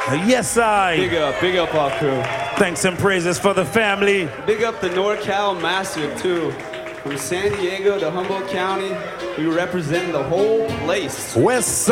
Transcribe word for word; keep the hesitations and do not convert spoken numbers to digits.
Yes, I. Big up, big up our crew. Thanks and praises for the family. Big up the NorCal Massive too. From San Diego to Humboldt County, we represent the whole place. West